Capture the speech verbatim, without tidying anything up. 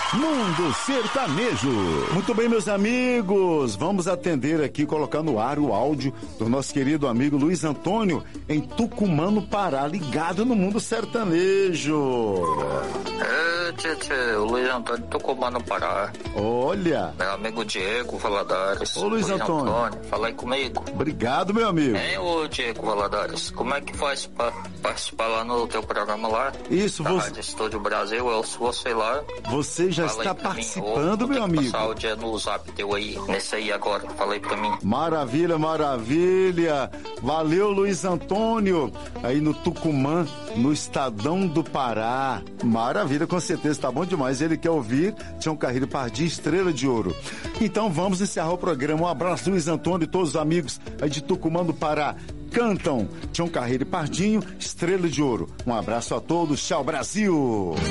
Mundo Sertanejo. Muito bem, meus amigos, vamos atender aqui, colocar no ar o áudio do nosso querido amigo Luiz Antônio, em Tucumã, no Pará, ligado no Mundo Sertanejo. É, tchê, tchê, o Luiz Antônio de Tucumã, no Pará. Olha. Meu amigo Diego Valadares. Ô, Luiz, Luiz Antônio. Antônio, fala aí comigo. Obrigado, meu amigo. Hein, ô Diego Valadares, como é que faz pra participar lá no teu programa lá? Isso, da você... Rádio Estúdio Brasil, eu ouço você lá. Você já Fala está participando, mim, meu amigo. Passar o dia no zap teu aí, nesse aí agora, fala aí pra mim. Maravilha, maravilha. Valeu, Luiz Antônio, aí no Tucumã, no Estadão do Pará. Maravilha, com certeza, tá bom demais. Ele quer ouvir Tião Carreiro Pardinho, Estrela de Ouro. Então vamos encerrar o programa. Um abraço, Luiz Antônio e todos os amigos aí de Tucumã do Pará. Cantam Tião Carreiro e Pardinho, Estrela de Ouro. Um abraço a todos, tchau, Brasil!